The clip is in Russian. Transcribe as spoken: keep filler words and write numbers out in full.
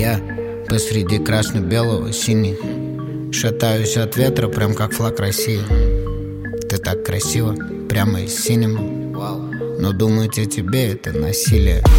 я посреди красно-белого синий. Шатаюсь от ветра, прям как флаг России. Ты так красиво, прямо из синема. Но думать о тебе — это насилие.